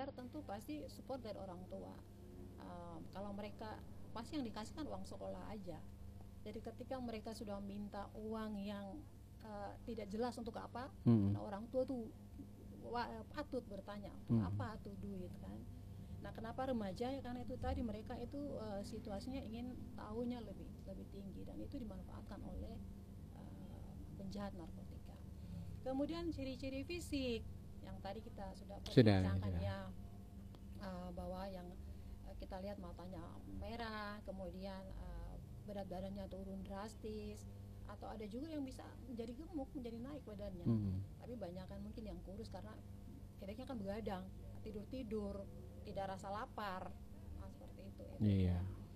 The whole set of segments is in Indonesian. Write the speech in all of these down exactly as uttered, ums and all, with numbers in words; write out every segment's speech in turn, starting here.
belajar tentu pasti support dari orang tua. Uh, kalau mereka pasti yang dikasihkan uang sekolah aja. Jadi ketika mereka sudah minta uang yang uh, tidak jelas untuk apa, hmm. nah orang tua tuh wa, patut bertanya untuk hmm. apa tuh duit kan. Nah kenapa remaja ya, karena itu tadi mereka itu uh, situasinya ingin tahunya lebih lebih tinggi dan itu dimanfaatkan oleh uh, penjahat narkotika. Kemudian ciri-ciri fisik yang tadi kita sudah perbincangkan ya, uh, bahwa yang uh, kita lihat matanya merah, kemudian uh, berat badannya turun drastis, atau ada juga yang bisa menjadi gemuk, menjadi naik badannya. Hmm. Tapi banyak kan mungkin yang kurus karena efeknya kan begadang, tidur-tidur, tidak rasa lapar, nah, seperti itu. Iya.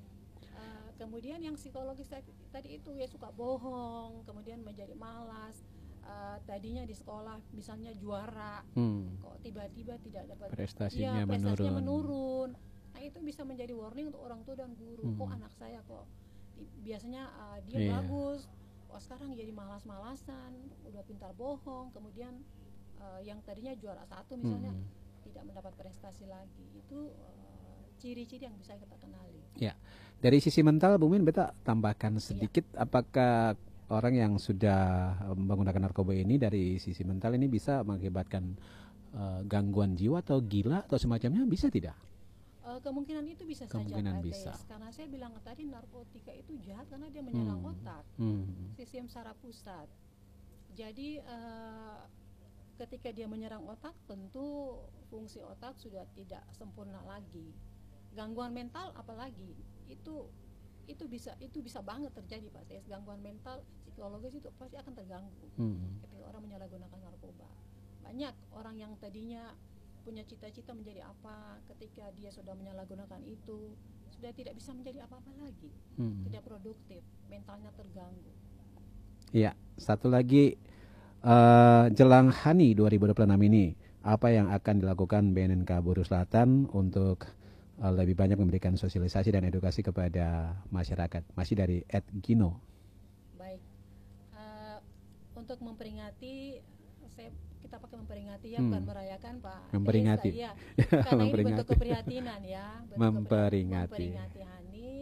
Uh, kemudian yang psikologis tadi itu ya suka bohong, kemudian menjadi malas. Uh, tadinya di sekolah misalnya juara, hmm. kok tiba-tiba tidak dapat prestasinya, ya, prestasinya menurun. menurun. Nah itu bisa menjadi warning untuk orang tua dan guru. Hmm. Kok anak saya kok biasanya uh, dia yeah. bagus, oh sekarang jadi malas-malasan, udah pintar bohong, kemudian uh, yang tadinya juara satu misalnya hmm. tidak mendapat prestasi lagi. Itu uh, ciri-ciri yang bisa kita kenali. Ya, dari sisi mental, Bu Min, beta tambahkan sedikit, yeah. apakah orang yang sudah menggunakan narkoba ini dari sisi mental ini bisa mengakibatkan uh, gangguan jiwa atau gila atau semacamnya, bisa tidak? Uh, kemungkinan itu bisa kemungkinan saja bisa. Karena saya bilang tadi narkotika itu jahat karena dia menyerang hmm. otak, hmm. sistem saraf pusat. Jadi uh, ketika dia menyerang otak, tentu fungsi otak sudah tidak sempurna lagi. Gangguan mental apalagi itu itu bisa itu bisa banget terjadi Pak Tes. Gangguan mental psikologis itu pasti akan terganggu hmm. ketika orang menyalahgunakan narkoba. Banyak orang yang tadinya punya cita-cita menjadi apa, ketika dia sudah menyalahgunakan itu sudah tidak bisa menjadi apa-apa lagi, hmm. tidak produktif, mentalnya terganggu. Iya, satu lagi uh, jelang H A N I dua ribu dua puluh enam ini, apa yang akan dilakukan B N N K Buru Selatan untuk uh, lebih banyak memberikan sosialisasi dan edukasi kepada masyarakat? Masih dari Ed Gino. Baik, uh, untuk memperingati saya kita pakai memperingati ya, hmm. bukan merayakan Pak. Memperingati. Ya, karena memperingati. Ini bentuk keprihatinan ya. Bentuk memperingati. Memperingati H A N I.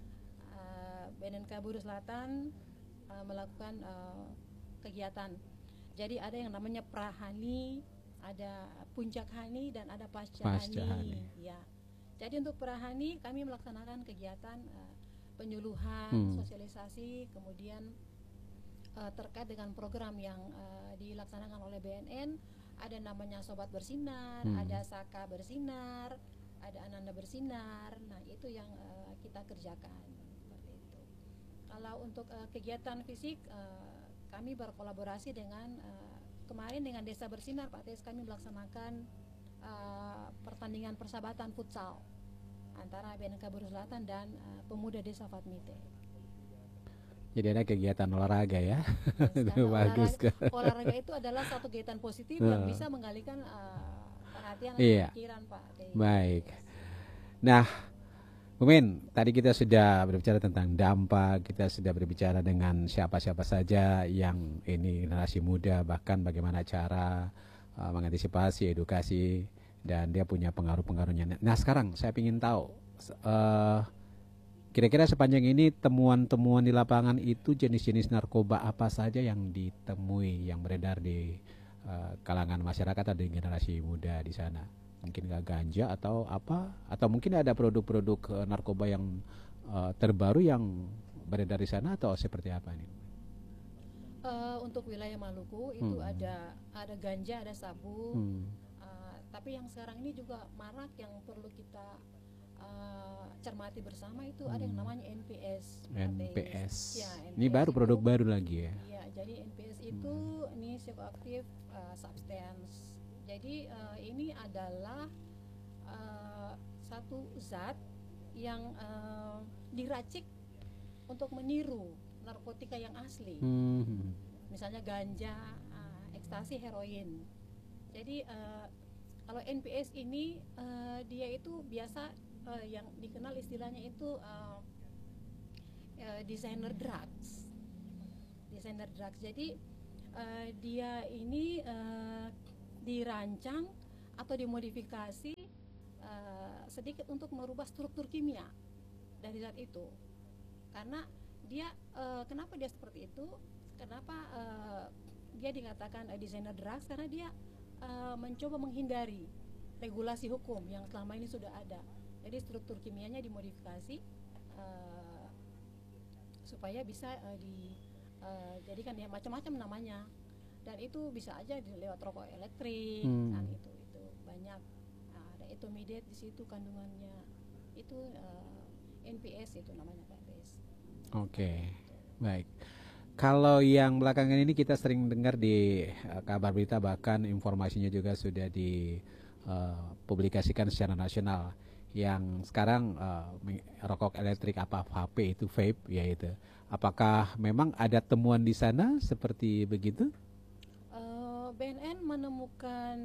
Uh, B N N K Buru Selatan uh, melakukan uh, kegiatan. Jadi ada yang namanya pra-H A N I, ada puncak H A N I dan ada pasca H A N I. Ya. Jadi untuk pra-H A N I kami melaksanakan kegiatan uh, penyuluhan, hmm. sosialisasi, kemudian Uh, terkait dengan program yang uh, dilaksanakan oleh B N N. Ada namanya Sobat Bersinar, hmm. ada Saka Bersinar, ada Ananda Bersinar. Nah itu yang uh, kita kerjakan seperti itu. Kalau untuk uh, kegiatan fisik, uh, kami berkolaborasi dengan uh, kemarin dengan Desa Bersinar Pak Tes, kami melaksanakan uh, pertandingan persahabatan futsal antara B N N K Buru Selatan dan uh, pemuda Desa Fatmite. Jadi ada kegiatan olahraga ya, yes, itu bagus olahraga, kan? Olahraga itu adalah satu kegiatan positif uh. yang bisa mengalihkan uh, perhatian iya. dan pikiran Pak. Baik. Nah, Bu Min, tadi kita sudah berbicara tentang dampak, kita sudah berbicara dengan siapa-siapa saja yang ini generasi muda, bahkan bagaimana cara uh, mengantisipasi, edukasi, dan dia punya pengaruh-pengaruhnya. Nah sekarang saya ingin tahu, uh, kira-kira sepanjang ini temuan-temuan di lapangan itu jenis-jenis narkoba apa saja yang ditemui, yang beredar di uh, kalangan masyarakat atau di generasi muda di sana? Mungkin nggak ganja atau apa? Atau mungkin ada produk-produk uh, narkoba yang uh, terbaru yang beredar di sana atau seperti apa ini? Uh, untuk wilayah Maluku itu hmm. ada ada ganja, ada sabu. Hmm. Uh, tapi yang sekarang ini juga marak yang perlu kita Uh, cermati bersama itu hmm. ada yang namanya N P S. N P S. Ya, N P S ini baru itu, produk baru lagi ya. Iya, jadi N P S itu hmm. ini psikoaktif uh, substance. Jadi uh, ini adalah uh, satu zat yang uh, diracik untuk meniru narkotika yang asli. Hmm. Misalnya ganja, uh, ekstasi, heroin. Jadi uh, kalau N P S ini uh, dia itu biasa Uh, yang dikenal istilahnya itu uh, uh, designer drugs, designer drugs. Jadi uh, dia ini uh, dirancang atau dimodifikasi uh, sedikit untuk merubah struktur kimia dari zat itu. Karena dia uh, kenapa dia seperti itu? Kenapa uh, dia dikatakan uh, designer drugs? Karena dia uh, mencoba menghindari regulasi hukum yang selama ini sudah ada. Jadi struktur kimianya dimodifikasi uh, supaya bisa uh, dijadikan uh, ya macam-macam namanya, dan itu bisa aja lewat rokok elektrik, hmm. kan itu itu banyak nah, ada etomidate di situ kandungannya itu uh, N P S itu namanya Pak Des. Oke, okay. Baik. Kalau yang belakangan ini kita sering dengar di uh, kabar berita, bahkan informasinya juga sudah dipublikasikan uh, secara nasional, yang sekarang uh, rokok elektrik apa H P itu vape ya itu. Apakah memang ada temuan di sana seperti begitu? Uh, B N N menemukan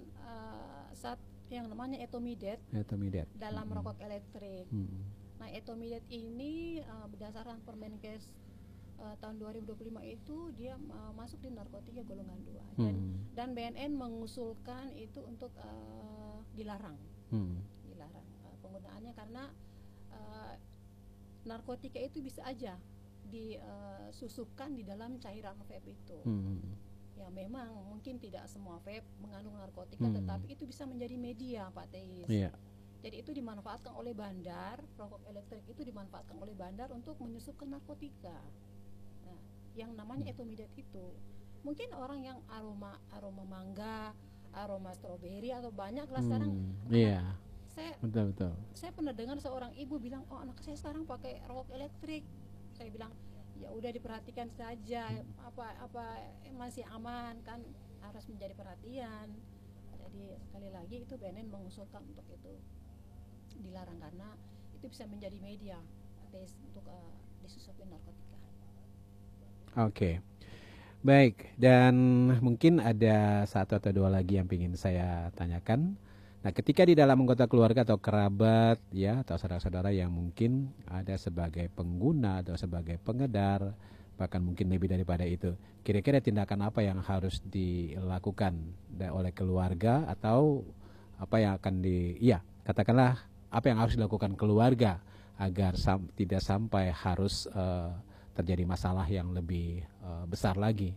uh, zat yang namanya etomidate, etomidate. dalam hmm. rokok elektrik. Hmm. Nah, etomidate ini uh, berdasarkan Permenkes uh, tahun dua ribu dua puluh lima itu dia uh, masuk di narkotika golongan dua. Hmm. Dan, dan B N N mengusulkan itu untuk uh, dilarang. Hmm. Dilarang uh, penggunaannya karena uh, narkotika itu bisa aja disusupkan uh, di dalam cairan vape itu. Hmm. Ya memang mungkin tidak semua vape mengandung narkotika, hmm. tetapi itu bisa menjadi media, Pak Teis. Yeah. Jadi itu dimanfaatkan oleh bandar, rokok elektrik itu dimanfaatkan oleh bandar untuk menyusupkan narkotika. Nah, yang namanya etomidate itu, mungkin orang yang aroma aroma mangga, aroma stroberi atau banyak lah sekarang. Iya. Yeah. Saya betul betul. Saya pernah dengar seorang ibu bilang, oh anak saya sekarang pakai rokok elektrik. Saya bilang, ya udah diperhatikan saja, apa apa masih aman kan, harus menjadi perhatian. Jadi sekali lagi itu B N N mengusulkan untuk itu dilarang karena itu bisa menjadi media tes untuk uh, disusupin narkotika. Oke, okay. Baik, dan mungkin ada satu atau dua lagi yang ingin saya tanyakan. Nah, ketika di dalam anggota keluarga atau kerabat ya atau saudara-saudara yang mungkin ada sebagai pengguna atau sebagai pengedar, bahkan mungkin lebih daripada itu, kira-kira tindakan apa yang harus dilakukan oleh keluarga atau apa yang akan di ya katakanlah apa yang harus dilakukan keluarga agar sam, tidak sampai harus uh, terjadi masalah yang lebih uh, besar lagi?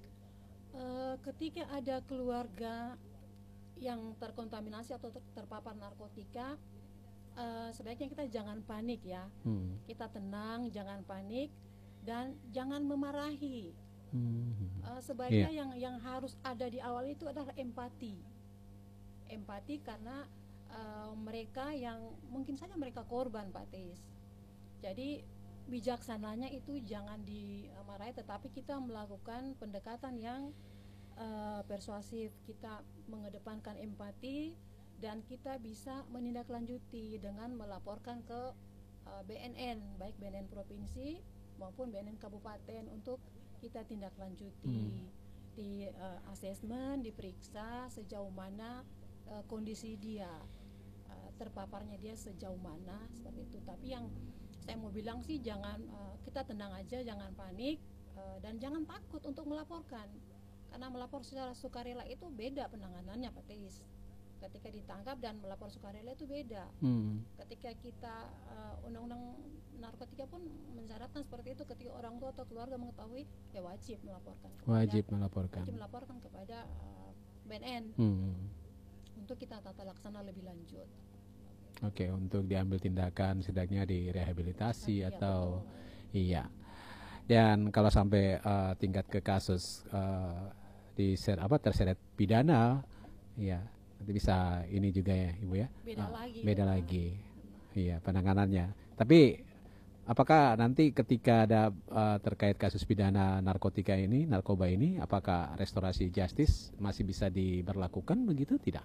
Uh, ketika ada keluarga yang terkontaminasi atau ter- terpapar narkotika, uh, sebaiknya kita jangan panik ya. Hmm. Kita tenang, jangan panik dan jangan memarahi. Hmm. Uh, sebaiknya yeah. yang yang harus ada di awal itu adalah empati. Empati karena uh, mereka yang mungkin saja mereka korban, Pak Teis. Jadi bijaksananya itu jangan dimarahi, tetapi kita melakukan pendekatan yang Uh, persuasif, kita mengedepankan empati dan kita bisa menindaklanjuti dengan melaporkan ke uh, B N N, baik B N N provinsi maupun B N N kabupaten untuk kita tindaklanjuti. Hmm. Di uh, asesmen, diperiksa sejauh mana uh, kondisi dia, uh, terpaparnya dia sejauh mana seperti itu. Tapi yang saya mau bilang sih jangan uh, kita tenang aja, jangan panik uh, dan jangan takut untuk melaporkan. Karena melapor secara sukarela itu beda penanganannya, Pak Teis. Ketika ditangkap dan melapor sukarela itu beda. Hmm. Ketika kita uh, undang-undang narkotika pun mensyaratkan seperti itu, ketika orang tua atau keluarga mengetahui, ya wajib melaporkan. Wajib melaporkan. Wajib melaporkan kepada uh, B N N hmm. untuk kita tata laksana lebih lanjut. Oke, untuk diambil tindakan setidaknya direhabilitasi ah, atau iya. iya. Dan kalau sampai uh, tingkat ke kasus uh, di ser, apa terseret pidana, ya nanti bisa ini juga ya Ibu ya. Beda uh, lagi. Beda ya. lagi, iya penanganannya. Tapi apakah nanti ketika ada uh, terkait kasus pidana narkotika ini, narkoba ini, apakah restorasi justice masih bisa diberlakukan begitu tidak?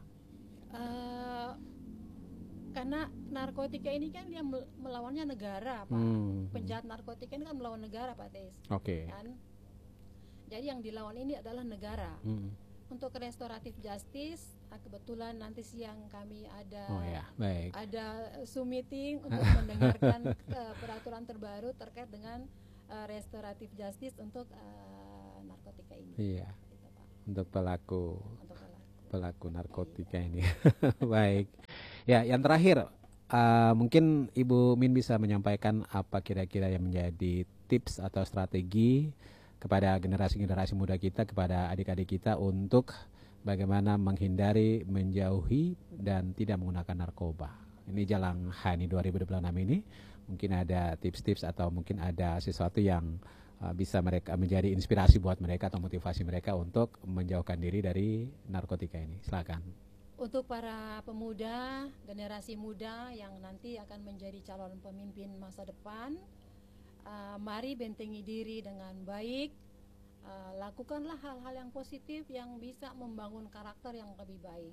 Uh, karena narkotika ini kan dia melawannya negara, Pak. Hmm. Penjahat narkotika ini kan melawan negara, Pak Teis. Oke. Okay. Kan? Jadi yang dilawan ini adalah negara. Hmm. Untuk restoratif justice, kebetulan nanti siang kami ada oh ya, baik. ada Zoom meeting untuk mendengarkan uh, peraturan terbaru terkait dengan uh, restoratif justice untuk uh, narkotika ini. Iya. Gitu, Pak. Untuk pelaku. Untuk pelaku. Pelaku narkotika iya. ini. Baik. Ya, yang terakhir, uh, mungkin Ibu Min bisa menyampaikan apa kira-kira yang menjadi tips atau strategi kepada generasi-generasi muda kita, kepada adik-adik kita untuk bagaimana menghindari, menjauhi, dan tidak menggunakan narkoba. Ini Jalang Hani dua ribu dua puluh enam ini, mungkin ada tips-tips atau mungkin ada sesuatu yang uh, bisa mereka menjadi inspirasi buat mereka atau motivasi mereka untuk menjauhkan diri dari narkotika ini. Silakan. Untuk para pemuda, generasi muda yang nanti akan menjadi calon pemimpin masa depan, uh, mari bentengi diri dengan baik, uh, lakukanlah hal-hal yang positif yang bisa membangun karakter yang lebih baik.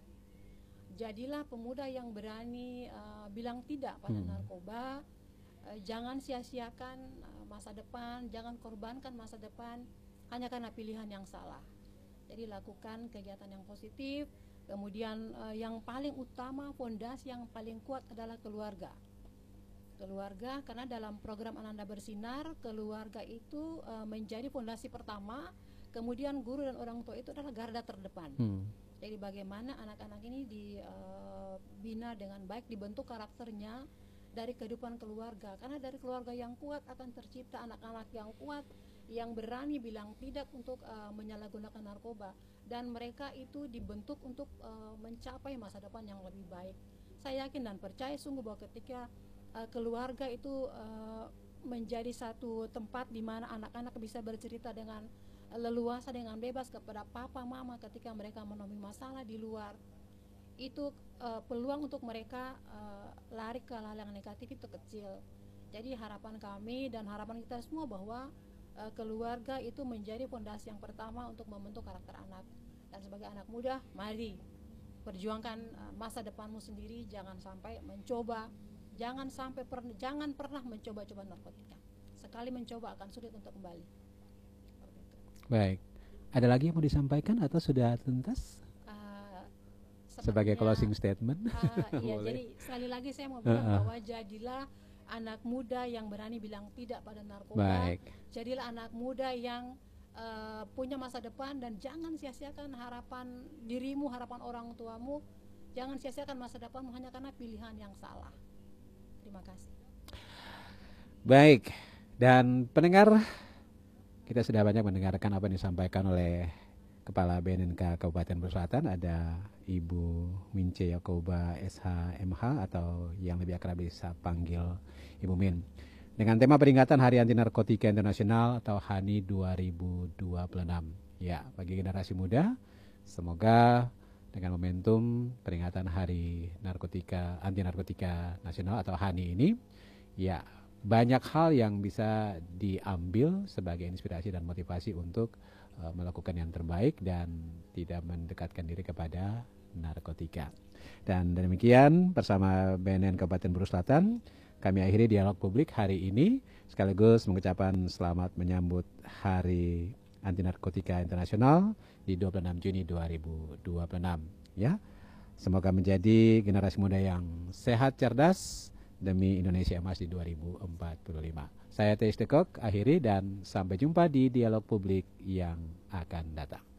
Jadilah pemuda yang berani uh, bilang tidak pada hmm. narkoba, uh, jangan sia-siakan uh, masa depan, jangan korbankan masa depan hanya karena pilihan yang salah. Jadi lakukan kegiatan yang positif. Kemudian uh, yang paling utama, fondasi yang paling kuat adalah keluarga. Keluarga, karena dalam program Ananda Bersinar, keluarga itu uh, menjadi fondasi pertama. Kemudian guru dan orang tua itu adalah garda terdepan. Hmm. Jadi bagaimana anak-anak ini dibina uh, dengan baik, dibentuk karakternya dari kehidupan keluarga. Karena dari keluarga yang kuat akan tercipta anak-anak yang kuat, yang berani bilang tidak untuk uh, menyalahgunakan narkoba. Dan mereka itu dibentuk untuk uh, mencapai masa depan yang lebih baik. Saya yakin dan percaya sungguh bahwa ketika uh, keluarga itu uh, menjadi satu tempat di mana anak-anak bisa bercerita dengan uh, leluasa, dengan bebas kepada papa mama ketika mereka menemui masalah di luar, itu uh, peluang untuk mereka uh, lari ke hal yang negatif itu kecil. Jadi harapan kami dan harapan kita semua bahwa Uh, keluarga itu menjadi fondasi yang pertama untuk membentuk karakter anak. Dan sebagai anak muda, mari perjuangkan uh, masa depanmu sendiri. Jangan sampai mencoba, jangan sampai per, jangan pernah mencoba-coba narkotika. Sekali mencoba akan sulit untuk kembali. Baik, ada lagi yang mau disampaikan atau sudah tuntas? Uh, sebagai closing statement. Uh, iya, jadi sekali lagi saya mau bilang uh-uh. bahwa jadilah anak muda yang berani bilang tidak pada narkoba. Baik. Jadilah anak muda yang uh, punya masa depan dan jangan sia-siakan harapan dirimu, harapan orang tuamu. Jangan sia-siakan masa depanmu hanya karena pilihan yang salah. Terima kasih. Baik, dan pendengar, kita sudah banyak mendengarkan apa yang disampaikan oleh Kepala B N N K Kabupaten Brebes Selatan, ada Ibu Mince Yakoba S H M H atau yang lebih akrab bisa panggil Ibu Min. Dengan tema peringatan Hari Anti Narkotika Internasional atau Hani dua ribu dua puluh enam. Ya, bagi generasi muda, semoga dengan momentum peringatan Hari Narkotika Anti Narkotika Nasional atau Hani ini, ya banyak hal yang bisa diambil sebagai inspirasi dan motivasi untuk uh, melakukan yang terbaik dan tidak mendekatkan diri kepada narkotika. Dan demikian bersama B N N Kabupaten Brebes Selatan, kami akhiri dialog publik hari ini sekaligus mengucapkan selamat menyambut Hari Anti Narkotika Internasional di dua puluh enam Juni dua ribu dua puluh enam. Ya, semoga menjadi generasi muda yang sehat, cerdas demi Indonesia Emas di dua ribu empat puluh lima. Saya Teis Tekok akhiri dan sampai jumpa di dialog publik yang akan datang.